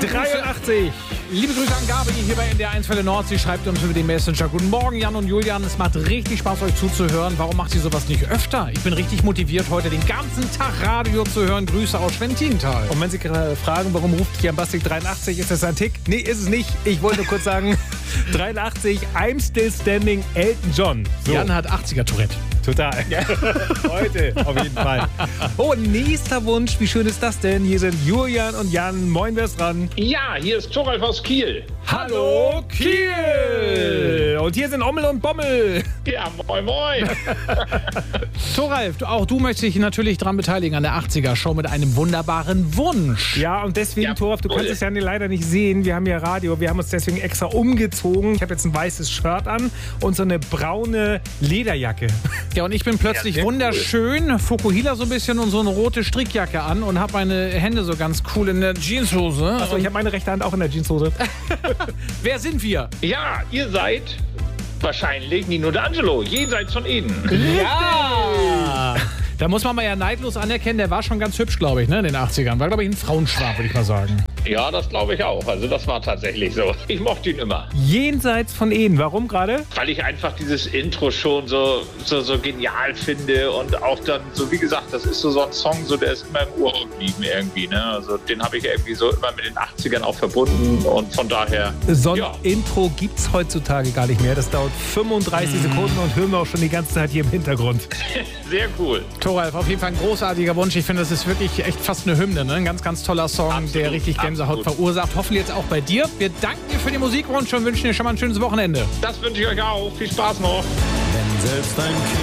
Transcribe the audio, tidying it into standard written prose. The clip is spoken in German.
83. Liebe Grüße an Gabi hier bei NDR1 für die Nordsee. Schreibt uns über den Messenger. Guten Morgen, Jan und Julian. Es macht richtig Spaß, euch zuzuhören. Warum macht ihr sowas nicht öfter? Ich bin richtig motiviert, heute den ganzen Tag Radio zu hören. Grüße aus Schwentintal. Und wenn Sie gerade fragen, warum ruft Jan Bastik 83, ist das ein Tick? Nee, ist es nicht. Ich wollte nur kurz sagen, 83, I'm still standing, Elton John. So. Jan hat 80er-Tourette. Total. Ja. Heute auf jeden Fall. Oh, nächster Wunsch. Wie schön ist das denn? Hier sind Julian und Jan. Moin, wer ist dran? Ja, hier ist Thoralf aus Kiel. Hallo, Kiel! Und hier sind Ommel und Bommel. Ja, moin, moin. Thoralf, auch du möchtest dich natürlich dran beteiligen an der 80er-Show mit einem wunderbaren Wunsch. Ja, und deswegen, Ja, Thoralf, du kannst es ja leider nicht sehen. Wir haben ja Radio. Wir haben uns deswegen extra umgezogen. Ich habe jetzt ein weißes Shirt an und so eine braune Lederjacke. Ja, und ich bin plötzlich sehr wunderschön, Fukuhila so ein bisschen und so eine rote Strickjacke an und habe meine Hände so ganz cool in der Jeanshose. Also ich habe meine rechte Hand auch in der Jeanshose. Wer sind wir? Ja, ihr seid wahrscheinlich Nino D'Angelo, jenseits von Eden. Ja! Da muss man mal ja neidlos anerkennen, der war schon ganz hübsch, glaube ich, ne, in den 80ern. War, glaube ich, ein Frauenschwarm, würde ich mal sagen. Ja, das glaube ich auch. Also das war tatsächlich so. Ich mochte ihn immer. Jenseits von Eden. Warum gerade? Weil ich einfach dieses Intro schon so genial finde und auch dann, so wie gesagt, das ist so ein Song, so der ist immer im Ohr geblieben irgendwie, ne? Also den habe ich irgendwie so immer mit den 80ern auch verbunden und von daher, So ein ja. Intro gibt es heutzutage gar nicht mehr. Das dauert 35 Sekunden und hören wir auch schon die ganze Zeit hier im Hintergrund. Sehr cool. Thoralf, auf jeden Fall ein großartiger Wunsch. Ich finde, das ist wirklich echt fast eine Hymne, ne? Ein ganz, ganz toller Song, Absolut, der richtig Gänsehaut absolut. verursacht. Hoffentlich jetzt auch bei dir. Wir danken dir für den Musikwunsch und wünschen dir schon mal ein schönes Wochenende. Das wünsche ich euch auch. Viel Spaß noch. Wenn selbst ein Kind